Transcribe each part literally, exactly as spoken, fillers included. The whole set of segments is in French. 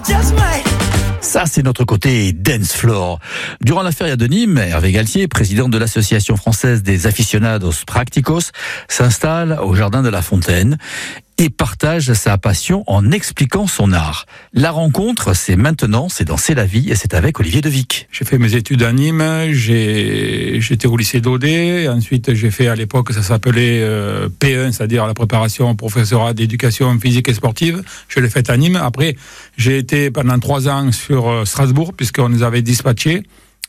Ça, c'est notre côté dance floor. Durant la feria de Nîmes, Hervé Galtier, président de l'association française des aficionados practicos, s'installe au jardin de la Fontaine et partage sa passion en expliquant son art. La rencontre, c'est maintenant, c'est dans C'est la vie, et c'est avec Olivier Devic. J'ai fait mes études à Nîmes, j'ai, j'étais au lycée d'Audet, ensuite j'ai fait à l'époque, ça s'appelait euh, P un, c'est-à-dire la préparation au professorat d'éducation physique et sportive. Je l'ai faite à Nîmes. Après, j'ai été pendant trois ans sur euh, Strasbourg, puisqu'on nous avait dispatchés.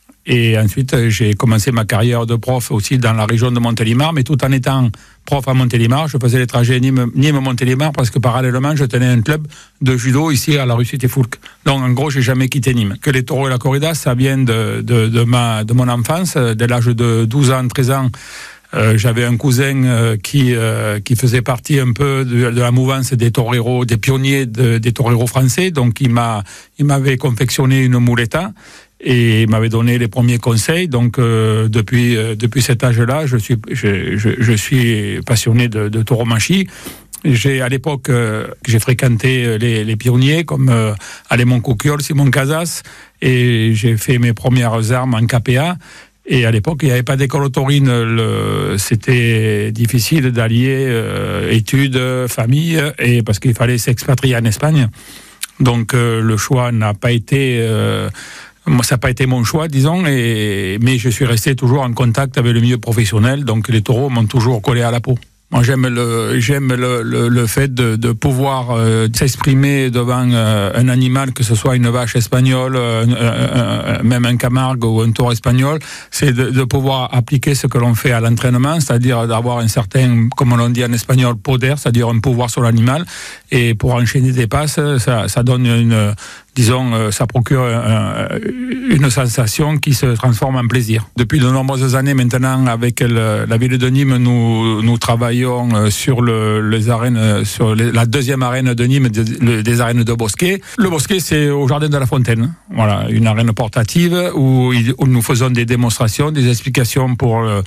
Et ensuite, j'ai commencé ma carrière de prof aussi dans la région de Montélimar, mais tout en étant prof à Montélimar, je faisais les trajets Nîmes-Montélimar parce que parallèlement, je tenais un club de judo ici à la rue Cité-Foulques. Donc, en gros, j'ai jamais quitté Nîmes. Que les taureaux et la corrida, ça vient de, de, de, ma, de mon enfance. Dès l'âge de douze ans, treize ans, Euh, j'avais un cousin euh, qui euh, qui faisait partie un peu de, de la mouvance des toreros, des pionniers de, des toreros français. Donc il m'a il m'avait confectionné une muleta et il m'avait donné les premiers conseils. Donc euh, depuis euh, depuis cet âge-là, je suis je je, je suis passionné de, de tauromachie. J'ai à l'époque euh, j'ai fréquenté les, les pionniers comme euh, Alémon Coquiol, Simon Casas, et j'ai fait mes premières armes en K P A. Et à l'époque, il n'y avait pas d'école autorine. Le, c'était difficile d'allier euh, études, famille, et parce qu'il fallait s'expatrier en Espagne. Donc euh, le choix n'a pas été, euh, ça n'a pas été mon choix, disons. Et, mais je suis resté toujours en contact avec le milieu professionnel. Donc les taureaux m'ont toujours collé à la peau. Moi, j'aime le j'aime le le, le fait de de pouvoir euh, s'exprimer devant euh, un animal, que ce soit une vache espagnole, euh, euh, euh, même un Camargue ou un taureau espagnol, c'est de, de pouvoir appliquer ce que l'on fait à l'entraînement, c'est-à-dire d'avoir un certain, comme on dit en espagnol, poder, c'est-à-dire un pouvoir sur l'animal, et pour enchaîner des passes, ça ça donne une disons, euh, ça procure euh, une sensation qui se transforme en plaisir. Depuis de nombreuses années maintenant, avec le, la ville de Nîmes, nous, nous travaillons euh, sur le, les arènes, sur les, la deuxième arène de Nîmes, des, le, des arènes de Bosquet. Le Bosquet, c'est au jardin de la Fontaine. Voilà, une arène portative où, où nous faisons des démonstrations, des explications pour euh,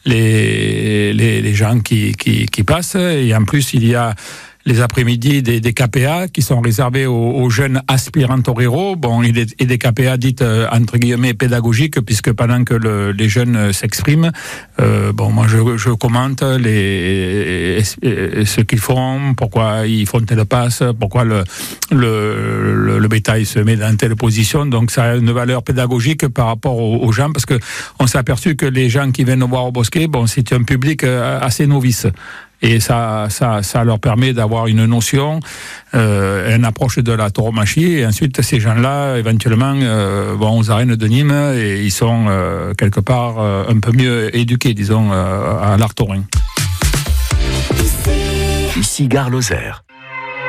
les, les, les gens qui, qui, qui passent. Et en plus, il y a les après-midi des, des K P A qui sont réservés aux, aux jeunes aspirants toreros, bon, et des, et des K P A dites euh, entre guillemets pédagogiques, puisque pendant que le, les jeunes s'expriment, euh, bon, moi je, je commente les, ce qu'ils font, pourquoi ils font telle passe, pourquoi le, le, le, le bétail se met dans telle position. Donc ça a une valeur pédagogique par rapport aux, aux gens, parce que on s'est aperçu que les gens qui viennent nous voir au Bosquet, bon, c'est un public assez novice. Et ça, ça, ça leur permet d'avoir une notion, euh, une approche de la tauromachie. Et ensuite, ces gens-là, éventuellement, euh, vont aux arènes de Nîmes et ils sont euh, quelque part euh, un peu mieux éduqués, disons, euh, à l'art taurin. Ici, Gare Lozère.